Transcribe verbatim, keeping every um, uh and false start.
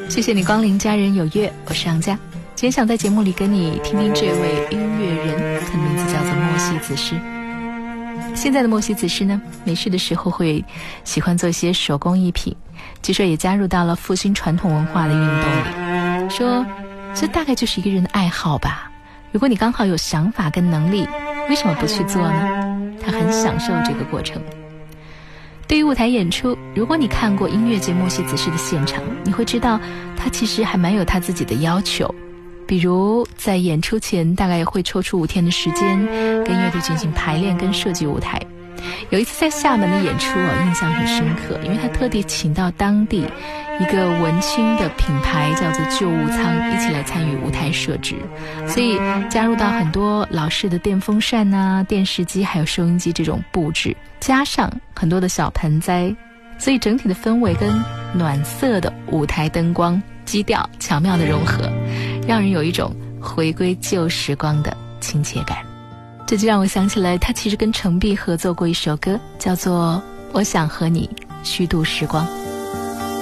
谢谢你光临家人有约，我是杨佳。今天想在节目里跟你听听这位音乐人，他的名字叫做莫西子诗。现在的莫西子诗呢，没事的时候会喜欢做一些手工艺品，据说也加入到了复兴传统文化的运动里，说这大概就是一个人的爱好吧。如果你刚好有想法跟能力，为什么不去做呢？他很享受这个过程。对于舞台演出，如果你看过音乐节莫西子诗的现场，你会知道他其实还蛮有他自己的要求。比如在演出前大概会抽出五天的时间跟乐队进行排练跟设计舞台。有一次在厦门的演出啊，印象很深刻，因为他特地请到当地一个文青的品牌叫做旧物仓一起来参与舞台设置，所以加入到很多老式的电风扇啊、电视机还有收音机这种布置，加上很多的小盆栽，所以整体的氛围跟暖色的舞台灯光基调巧妙的融合，让人有一种回归旧时光的亲切感。这就让我想起来，他其实跟程璧合作过一首歌，叫做《我想和你虚度时光》。